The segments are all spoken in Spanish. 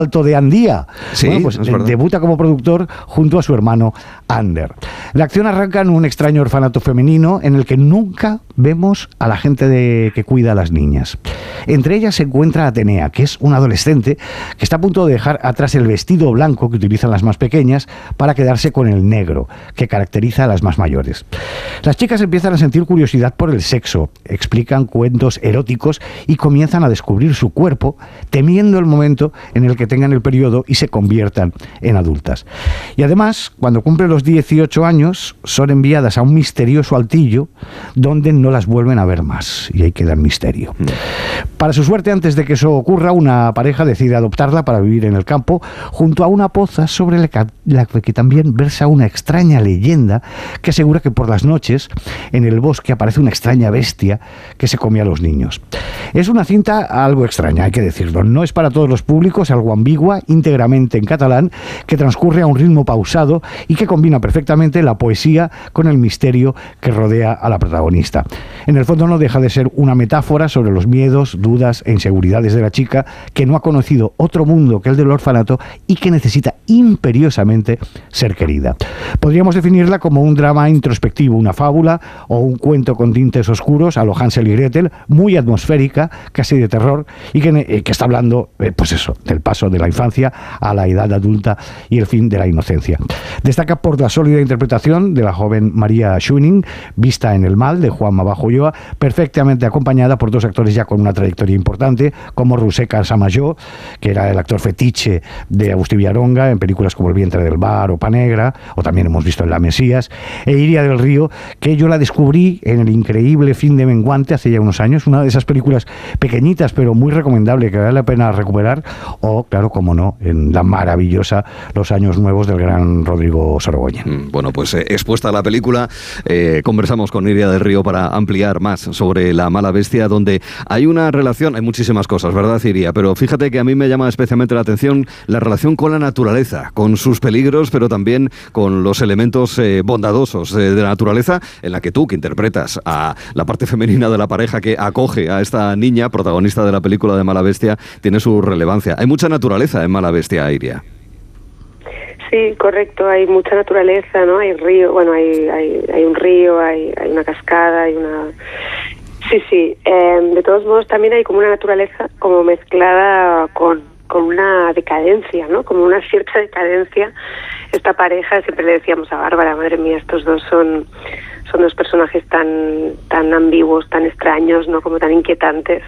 Alto de Andía. Sí, bueno, pues es debuta como productor junto a su hermano Ander. La acción arranca en un extraño orfanato femenino en el que nunca vemos a la gente que cuida a las niñas. Entre ellas se encuentra Atenea, que es una adolescente que está a punto de dejar atrás el vestido blanco que utilizan las más pequeñas para quedarse con el negro, que caracteriza a las más mayores. Las chicas empiezan a sentir curiosidad por el sexo, explican cuentos eróticos y comienzan a descubrir su cuerpo, temiendo el momento en el que tengan el periodo y se conviertan en adultas. Y además, cuando cumplen los 18 años, son enviadas a un misterioso altillo donde no las vuelven a ver más. Y ahí queda el misterio. Para su suerte, antes de que eso ocurra, una pareja decide adoptarla para vivir en el campo junto a una poza sobre la que también versa una extraña leyenda que asegura que por las noches en el bosque aparece una extraña bestia que se come a los niños. Es una cinta algo extraña, hay que decirlo. No es para todos los públicos, algo ambigua, íntegramente en catalán, que transcurre a un ritmo pausado y que combina perfectamente la poesía con el misterio que rodea a la protagonista. En el fondo no deja de ser una metáfora sobre los miedos, dudas e inseguridades de la chica que no ha conocido otro mundo que el del orfanato y que necesita imperiosamente ser querida. Podríamos definirla como un drama introspectivo, una fábula o un cuento con tintes oscuros a lo Hansel y Gretel, muy atmosférica, casi de terror, y que está hablando, pues eso, del paso de la infancia a la edad adulta y el fin de la inocencia. Destaca por la sólida interpretación de la joven María Schöning, vista en El mal, de Juanma Bajo Ulloa, perfectamente acompañada por dos actores ya con una trayectoria importante, como Ruseka Samayo, que era el actor fetiche de Agustí Villaronga en películas como El vientre del bar o Pa Negra, o también hemos visto en La Mesías, e Iria del Río, que yo la descubrí en El increíble fin de Menguante hace ya unos años, una de esas películas pequeñitas pero muy recomendable que vale la pena recuperar, o claro, como no, en la maravillosa Los años nuevos del gran Rodrigo Sorogoyen. Bueno, pues expuesta a la película, conversamos con Iria del Río para ampliar más sobre La mala bestia, donde hay una relación, hay muchísimas cosas, ¿verdad, Iria? Pero fíjate que a mí me llama especialmente la atención la relación con la naturaleza, con sus peligros, pero también con los elementos bondadosos de la naturaleza, en la que tú, que interpretas a la parte femenina de la pareja que acoge a esta niña, protagonista de la película de Mala Bestia, tiene su relevancia. Hay mucha naturaleza en Mala Bestia, Iria. Sí, correcto, hay mucha naturaleza, ¿no? Hay río, bueno, hay un río, hay una cascada, hay una... Sí, de todos modos también hay como una naturaleza como mezclada con una decadencia, ¿no? Como una cierta decadencia. Esta pareja, siempre le decíamos a Bárbara, madre mía, estos dos son dos personajes tan ambiguos, tan extraños, ¿no? Como tan inquietantes.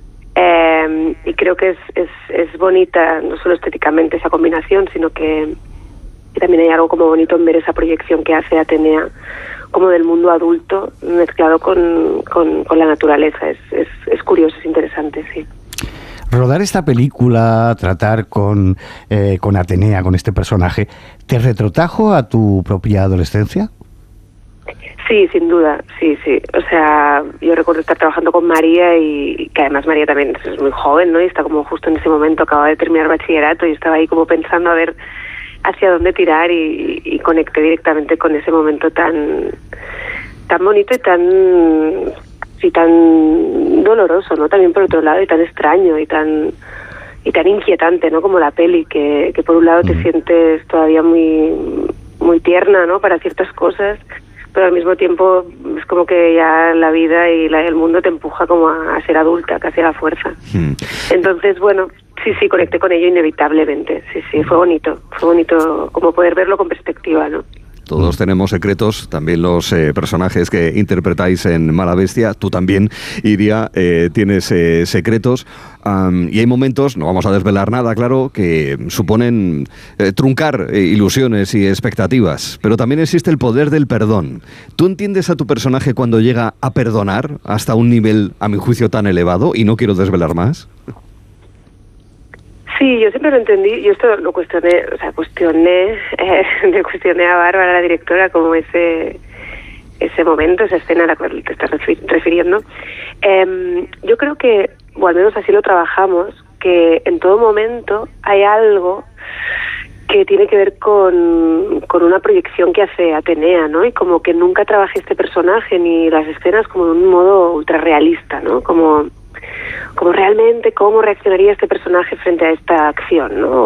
Y creo que es bonita, no solo estéticamente esa combinación, sino que también hay algo como bonito en ver esa proyección que hace Atenea como del mundo adulto mezclado con la naturaleza. Es curioso, es interesante, sí. Rodar esta película, tratar con Atenea, con este personaje, ¿te retrotrajo a tu propia adolescencia? Sí, sin duda, sí. O sea, yo recuerdo estar trabajando con María y que además María también es muy joven, ¿no? Y está como justo en ese momento, acaba de terminar bachillerato y estaba ahí como pensando a ver hacia dónde tirar y conecté directamente con ese momento tan bonito y tan doloroso, ¿no? También por otro lado, y tan extraño y tan inquietante, ¿no? Como la peli, que por un lado te sientes todavía muy muy tierna, ¿no? Para ciertas cosas, pero al mismo tiempo es como que ya la vida y el mundo te empuja como a ser adulta, casi a la fuerza. Entonces, bueno, sí, conecté con ello inevitablemente. Sí, fue bonito como poder verlo con perspectiva, ¿no? Todos tenemos secretos, también los personajes que interpretáis en Mala Bestia. Tú también, Iria, tienes secretos. Y hay momentos, no vamos a desvelar nada, claro, que suponen truncar ilusiones y expectativas. Pero también existe el poder del perdón. ¿Tú entiendes a tu personaje cuando llega a perdonar hasta un nivel, a mi juicio, tan elevado? Y no quiero desvelar más. Sí, yo siempre lo entendí, yo esto lo cuestioné a Bárbara, la directora, como ese momento, esa escena a la cual te estás refiriendo. Yo creo que, o al menos así lo trabajamos, que en todo momento hay algo que tiene que ver con una proyección que hace Atenea, ¿no? Y como que nunca trabajé este personaje ni las escenas como de un modo ultra realista, ¿no? Como realmente cómo reaccionaría este personaje frente a esta acción, ¿no?